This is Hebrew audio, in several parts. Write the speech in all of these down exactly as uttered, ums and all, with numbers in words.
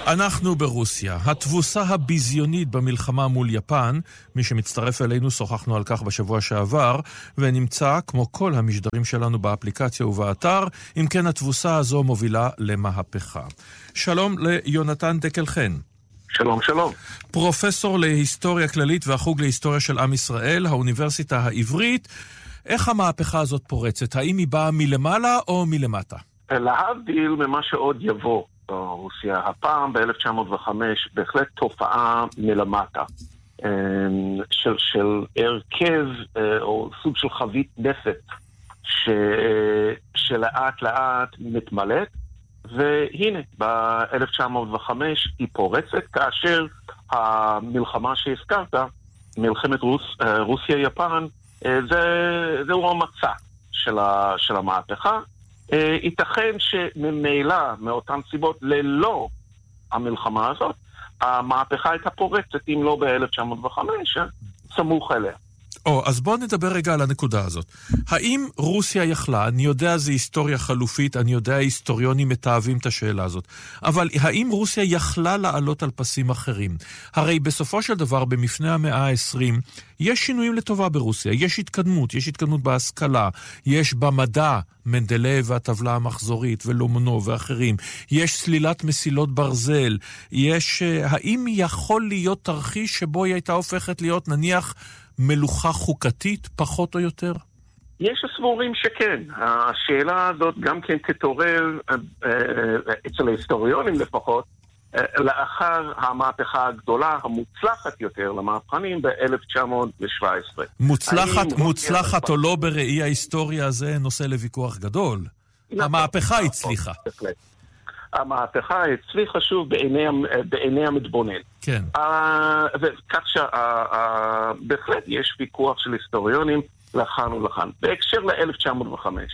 אנחנו ברוסיה. התבוסה הביזיונית במלחמה מול יפן, מי שמצטרף אלינו שוחחנו על כך בשבוע שעבר, ונמצא כמו כל המשדרים שלנו באפליקציה ובאתר, אם כן התבוסה הזו מובילה למהפכה. שלום ליונתן דקלחן. שלום, שלום. פרופסור להיסטוריה כללית והחוג להיסטוריה של עם ישראל, האוניברסיטה העברית. איך המהפכה הזאת פורצת? האם היא באה מלמעלה או מלמטה? להבדיל ממה שעוד יבוא ברוסיה. הפעם ב-אלף תשע מאות וחמש בהחלט תופעה מלמטה. של, של הרכב או סוג של חבית נפץ ש, שלאט לאט מתמלאת. והנה, ב-אלף תשע מאות וחמש היא פורצת כאשר המלחמה שהזכרת, מלחמת רוס, רוסיה-יפן, זה, זהו המצע של, ה, של המהפכה. ייתכן שממילא מאותן סיבות ללא המלחמה הזאת, המהפכה הייתה פורצת, אם לא ב-אלף תשע מאות וחמש, סמוך אליה. או, אז בואו נדבר רגע על הנקודה הזאת. האם רוסיה יכלה, אני יודע זה היסטוריה חלופית, אני יודע היסטוריונים מתאהבים את השאלה הזאת, אבל האם רוסיה יכלה לעלות על פסים אחרים? הרי בסופו של דבר, במפנה המאה ה-עשרים, יש שינויים לטובה ברוסיה, יש התקדמות, יש התקדמות בהשכלה, יש במדע, מנדלייב והטבלה המחזורית ולומנו ואחרים, יש סלילת מסילות ברזל, יש, האם יכול להיות תרחיש שבו היא הייתה הופכת להיות נניח מלוכה חוקתית פחות או יותר? יש סבורים שכן. השאלה הזאת גם כן תתעורר אצל ההיסטוריונים לפחות, לאחר המהפכה הגדולה, המוצלחת יותר למהפכנים ב-אלף תשע מאות שבע עשרה. מוצלחת, מוצלחת או לא בראי ההיסטוריה הזה נושא לוויכוח גדול. המהפכה הצליחה. המהפכה הצליחה שוב בעיני המתבונן. כן. וכך שבהחלט יש ויכוח של היסטוריונים לכאן ולכאן. בהקשר ל-אלף תשע מאות וחמש,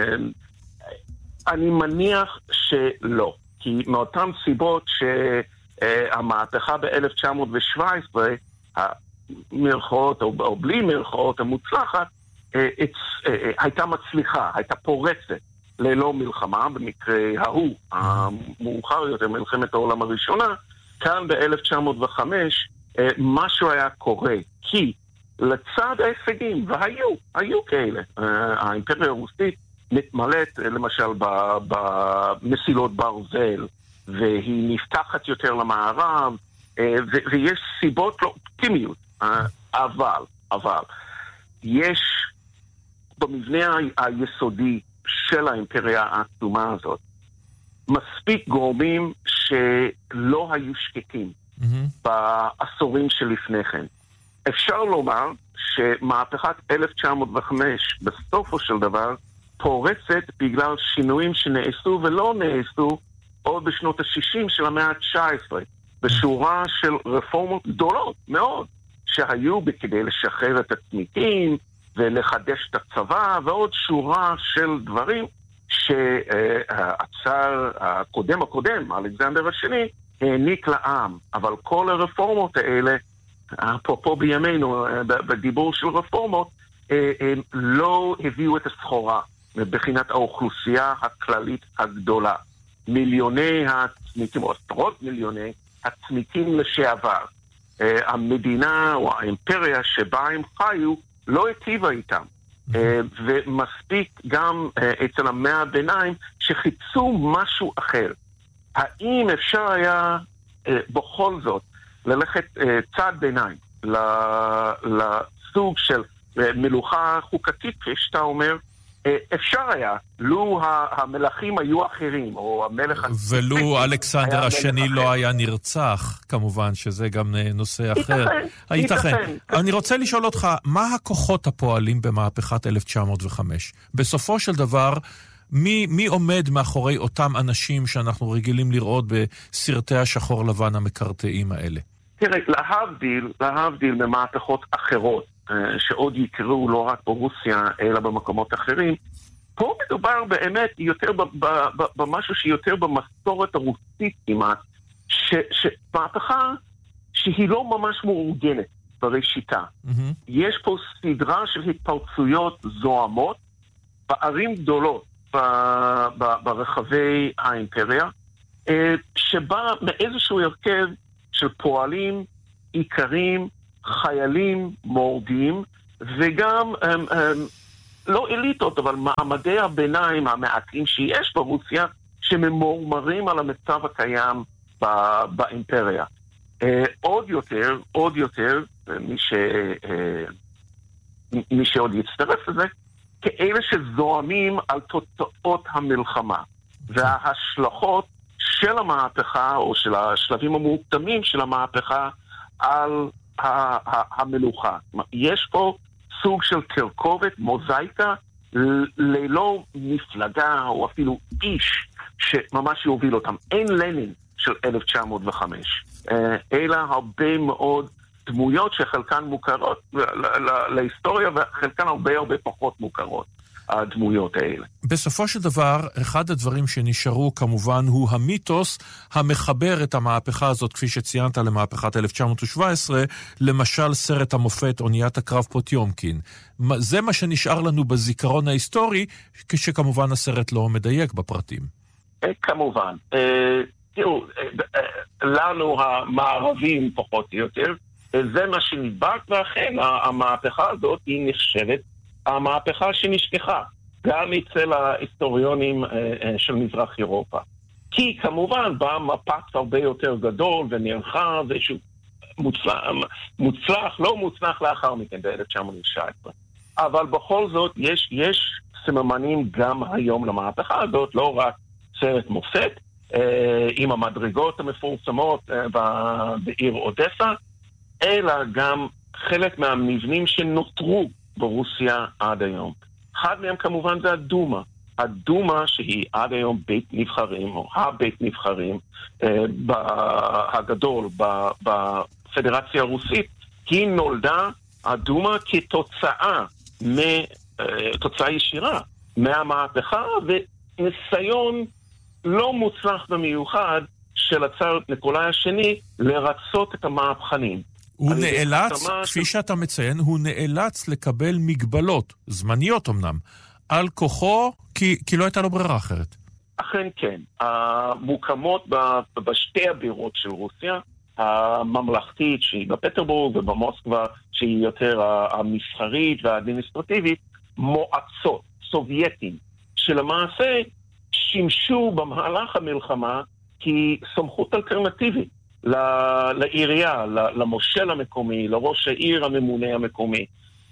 אני מניח שלא. כי מאותן סיבות שהמהפכה ב-אלף תשע מאות שבע עשרה, המרכאות או, או בלי מרכאות המוצלחת, הייתה מצליחה, הייתה פורצת ללא מלחמה, במקרה ההוא, המאוחר יותר, מלחמת העולם הראשונה. כאן ב-אלף תשע מאות וחמש משהו היה קורה, כי לצד ההישגים, והיו, היו כאלה, האימפריה הרוסית מתמלאת למשל במסילות ברזל, והיא נפתחת יותר למערב, ויש סיבות לא אופטימיות, אבל, אבל, יש במבנה היסודי של האימפריה העצומה הזאת, מספיק גורמים שלא היו שקטים mm-hmm. בעשורים שלפני כן. אפשר לומר שמהפכת אלף תשע מאות וחמש בסופו של דבר פורצת בגלל שינויים שנעשו ולא נעשו עוד בשנות ה-שישים של המאה ה-תשע עשרה, בשורה של רפורמות גדולות מאוד שהיו כדי לשחרר את הצמיתים ולחדש את הצבא ועוד שורה של דברים שהצאר הקודם הקודם, אלכסנדר השני, העניק לעם. אבל כל הרפורמות האלה, אפרופו בימינו, בדיבור של רפורמות, לא הביאו את הסחורה מבחינת האוכלוסייה הכללית הגדולה. מיליוני הצמיתים, או עשרות מיליוני הצמיתים לשעבר. המדינה או האימפריה שבה הם חיו לא היטיבה איתם. ומספיק גם אצל המאה הביניים שחיצו משהו אחר. האם אפשר היה בכל זאת ללכת צעד ביניים לסוג של מלוכה חוקתית, כפי שאתה אומר, אפשר היה, לו המלכים היו אחרים, או המלך... ולו אלכסנדר השני לא היה נרצח, כמובן שזה גם נושא אחר. ייתכן. אני רוצה לשאול אותך, מה הכוחות הפועלים במהפכת אלף תשע מאות וחמש? בסופו של דבר, מי, מי עומד מאחורי אותם אנשים שאנחנו רגילים לראות בסרטי השחור לבן המקרטעים האלה? תראה, להבדיל, להבדיל ממהפכות אחרות, שעוד יקראו לא רק ברוסיה, אלא במקומות אחרים, פה מדובר באמת יותר במשהו שיותר במסורת הרוסית כמעט, שמהפכה שהיא לא ממש מאורגנת בראשיתה. Mm-hmm. יש פה סדרה של התפרצויות זוהמות בערים גדולות ברחבי האימפריה, שבא מאיזשהו הרכב של פועלים, עיקרים, חיילים, מורדים, וגם הם, הם, לא אליטות, אבל מעמדי הביניים המעטים שיש ברוסיה, שממורמרים על המצב הקיים באימפריה. עוד יותר, עוד יותר, מי, ש, מי שעוד יצטרף לזה, כאלה שזוהמים על תוצאות המלחמה, וההשלכות של המהפכה, או של השלבים המוקדמים של המהפכה, על המלוכה. יש פה סוג של תרכובת, מוזאיקה, ללא מפלגה או אפילו איש שממש יוביל אותם. אין לנין של אלף תשע מאות וחמש, אלא הרבה מאוד דמויות שחלקן מוכרות להיסטוריה וחלקן הרבה הרבה פחות מוכרות. הדמויות האלה. בסופו של דבר, אחד הדברים שנשארו כמובן הוא המיתוס המחבר את המהפכה הזאת, כפי שציינת, למהפכת אלף תשע מאות שבע עשרה, למשל סרט המופת אוניית הקרב פוטיומקין. זה מה שנשאר לנו בזיכרון ההיסטורי, כשכמובן הסרט לא מדייק בפרטים. כמובן. תראו, לנו המערבים פחות או יותר, זה מה שנדבק, ואכן המהפכה הזאת היא נחשבת המהפכה שנשכחה, גם אצל ההיסטוריונים של מזרח אירופה. כי כמובן בא מפץ הרבה יותר גדול ונרחב, ושהוא מוצלח, מוצלח, לא מוצלח לאחר מכן ב-אלף תשע מאות תשע עשרה. אבל בכל זאת יש, יש סממנים גם היום למהפכה הזאת, לא רק סרט מופת, עם המדרגות המפורסמות בעיר אודסה, אלא גם חלק מהמבנים שנותרו ברוסיה עד היום. אחד מהם כמובן זה הדומה. הדומה שהיא עד היום בית נבחרים, או הבית נבחרים אה, הגדול בפדרציה הרוסית, היא נולדה, הדומה, כתוצאה, תוצאה ישירה מהמהפכה, וניסיון לא מוצלח במיוחד של הצאר ניקולאי השני לרצות את המהפכנים. הוא נאלץ, כפי שאתה מציין, הוא נאלץ לקבל מגבלות, זמניות אמנם, על כוחו, כי, כי לא הייתה לו ברירה אחרת. אכן כן. המוקמות בשתי הבירות של רוסיה, הממלכתית שהיא בפטרבורג ובמוסקבה שהיא יותר המסחרית והאדמיניסטרטיבית, מועצות סובייטים שלמעשה שימשו במהלך המלחמה כסמכות אלטרנטיבית לעירייה, למושל המקומי, לראש העיר הממונה המקומי.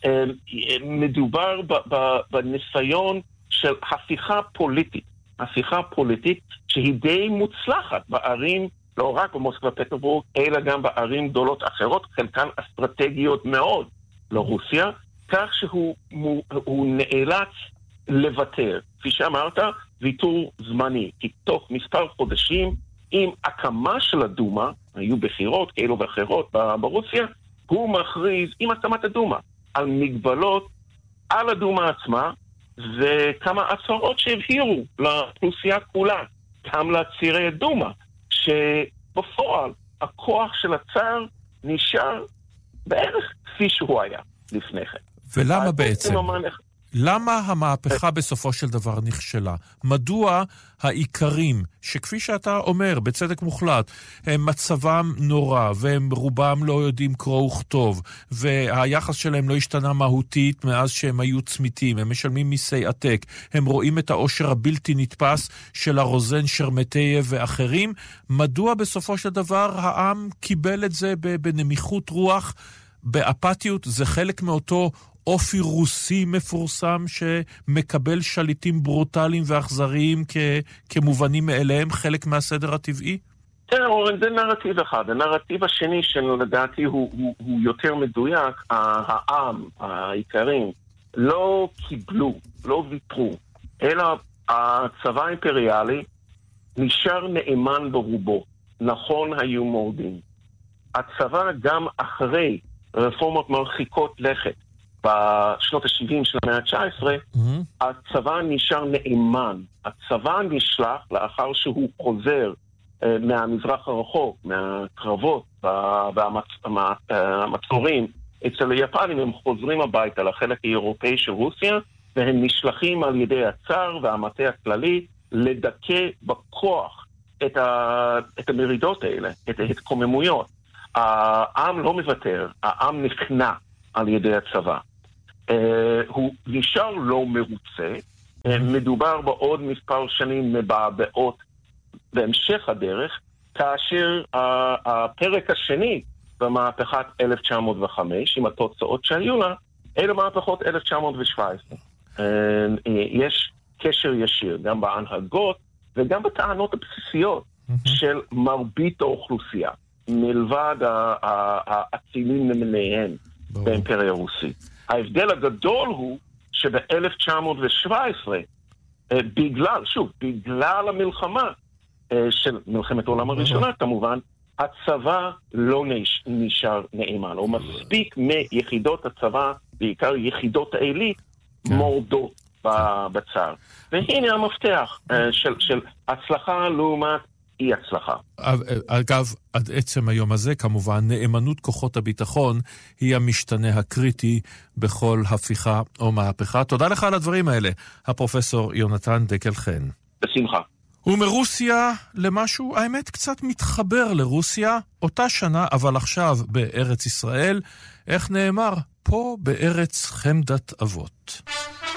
מדובר בניסיון של הפיכה פוליטית, הפיכה פוליטית שהיא די מוצלחת בערים, לא רק במוסקבה פטרבורג, אלא גם בערים גדולות אחרות, חלקן אסטרטגיות מאוד לרוסיה, כך שהוא הוא נאלץ לוותר. כפי שאמרת, ויתור זמני, כי תוך מספר חודשים, עם הקמה של הדומה, היו בחירות כאלו ואחרות ברוסיה, הוא מכריז עם הקמת הדומה על מגבלות על הדומה עצמה, וכמה הצהרות שהבהירו לאוכלוסייה כולה, גם לצירי הדומה, שבפועל הכוח של הצאר נשאר בערך כפי שהוא היה לפני כן. ולמה בעצם? למה המהפכה בסופו של דבר נכשלה? מדוע העיקרים, שכפי שאתה אומר, בצדק מוחלט, הם מצבם נורא, והם רובם לא יודעים קרוא וכתוב, והיחס שלהם לא השתנה מהותית מאז שהם היו צמיתים, הם משלמים מיסי עתק, הם רואים את העושר הבלתי נתפס של הרוזן שרמטייב ואחרים, מדוע בסופו של דבר העם קיבל את זה בנמיכות רוח, באפתיות? זה חלק מאותו אופי רוסי מפורסם שמקבל שליטים ברוטליים ואכזריים כ- כמובנים מאליהם, חלק מהסדר הטבעי? כן, אורן, זה נרטיב אחד. הנרטיב השני שלדעתי הוא, הוא, הוא יותר מדויק, העם, העיקרים, לא קיבלו, לא ויתרו, אלא הצבא האימפריאלי נשאר נאמן ברובו. נכון, היו מורדים. הצבא גם אחרי רפורמות מרחיקות לכת, בשנות ה-שבעים של המאה ה-תשע עשרה, mm-hmm. הצבא נשאר נאמן. הצבא נשלח לאחר שהוא חוזר uh, מהמזרח הרחוק, מהקרבות והמצורים אצל היפנים, הם חוזרים הביתה לחלק האירופאי של רוסיה, והם נשלחים על ידי הצאר והמטה הכללי לדכא בכוח את, ה, את המרידות האלה, את ההתקוממויות. העם לא מוותר, העם נכנע על ידי הצבא. Uh, הוא נשאר לא מרוצה, uh, מדובר בעוד מספר שנים מבעבעות בהמשך הדרך, כאשר uh, הפרק השני במהפכת אלף תשע מאות וחמש, עם התוצאות שהיו לה, אלה מהפכות אלף תשע מאות שבע עשרה. Uh, uh, יש קשר ישיר, גם בהנהגות וגם בטענות הבסיסיות של מרבית האוכלוסייה, מלבד האצילים למיניהם באימפריה הרוסית. ההבדל הגדול הוא שב-אלף תשע מאות שבע עשרה, בגלל, שוב, בגלל המלחמה של מלחמת העולם הראשונה, כמובן, הצבא לא נשאר נאמן, או מספיק מיחידות הצבא, בעיקר יחידות העילית, מורדות בצער. והנה המפתח של, של הצלחה לעומת אי הצלחה. אגב, עד עצם היום הזה, כמובן, נאמנות כוחות הביטחון היא המשתנה הקריטי בכל הפיכה או מהפכה. תודה לך על הדברים האלה, הפרופסור יונתן דקל חן. בשמחה. ומרוסיה למשהו, האמת קצת מתחבר לרוסיה, אותה שנה, אבל עכשיו בארץ ישראל, איך נאמר? פה בארץ חמדת אבות.